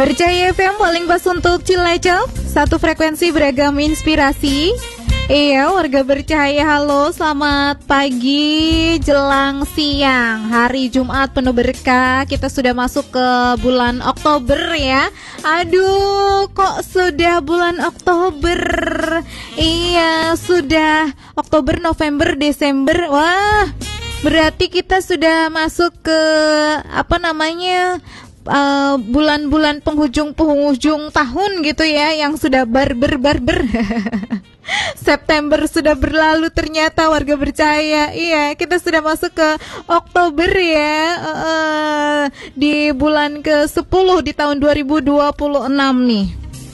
Berjaya FM paling pas untuk Cilacap, satu frekuensi beragam inspirasi. Iya, warga bercahaya, halo, selamat pagi jelang siang. Hari Jumat penuh berkah, kita sudah masuk ke bulan Oktober ya. Aduh, kok sudah bulan Oktober? Iya, sudah Oktober, November, Desember. Wah, berarti kita sudah masuk ke bulan-bulan penghujung tahun gitu ya, yang sudah barber. September sudah berlalu ternyata, warga bercahaya. Iya, kita sudah masuk ke Oktober ya, di bulan ke-10 di tahun 2026 nih.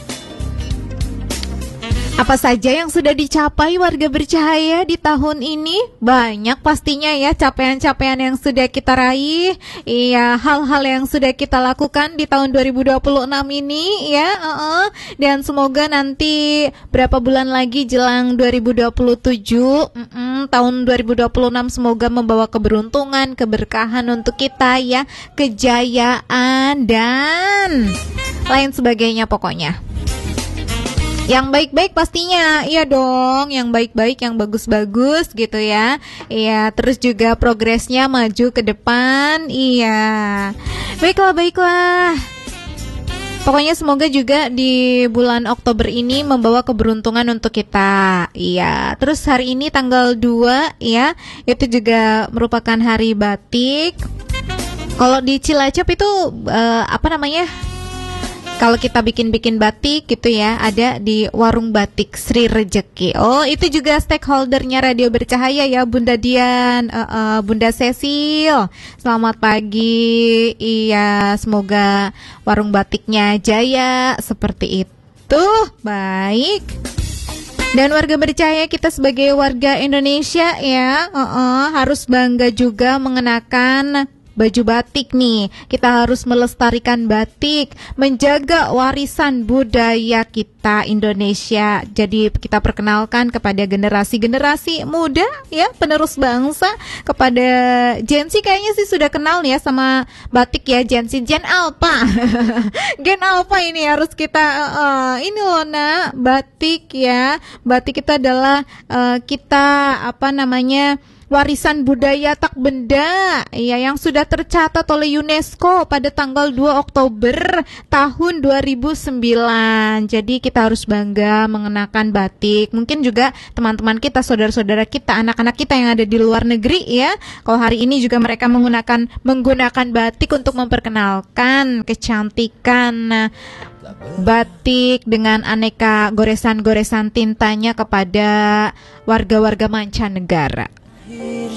Apa saja yang sudah dicapai warga bercahaya di tahun ini? Banyak pastinya ya capaian-capaian yang sudah kita raih. Iya, hal-hal yang sudah kita lakukan di tahun 2026 ini ya. Dan semoga nanti berapa bulan lagi jelang 2027, tahun 2026 semoga membawa keberuntungan, keberkahan untuk kita ya, kejayaan dan lain sebagainya pokoknya. Yang baik-baik pastinya, iya dong, yang baik-baik, yang bagus-bagus gitu ya. Iya, terus juga progresnya maju ke depan, iya. Baiklah. Pokoknya semoga juga di bulan Oktober ini membawa keberuntungan untuk kita. Iya, terus hari ini tanggal 2 ya, itu juga merupakan hari batik. Kalau di Cilacap itu kalau kita bikin batik gitu ya, ada di Warung Batik Sri Rejeki. Oh, itu juga stakeholdernya Radio Bercahaya ya, Bunda Dian, Bunda Cecil. Selamat pagi. Iya, semoga warung batiknya jaya seperti itu. Baik. Dan warga bercahaya, kita sebagai warga Indonesia ya, harus bangga juga mengenakan baju batik nih. Kita harus melestarikan batik, menjaga warisan budaya kita Indonesia. Jadi kita perkenalkan kepada generasi-generasi muda ya, penerus bangsa. Kepada Gen Z kayaknya sih sudah kenal ya sama batik ya, Gen Z, Gen Alpha. Gen Alpha ini harus kita ini loh nak, batik ya. Batik itu adalah warisan budaya tak benda ya, yang sudah tercatat oleh UNESCO pada tanggal 2 Oktober tahun 2009. Jadi kita harus bangga mengenakan batik. Mungkin juga teman-teman kita, saudara-saudara kita, anak-anak kita yang ada di luar negeri ya, kalau hari ini juga mereka menggunakan batik untuk memperkenalkan kecantikan batik dengan aneka goresan-goresan tintanya kepada warga-warga mancanegara.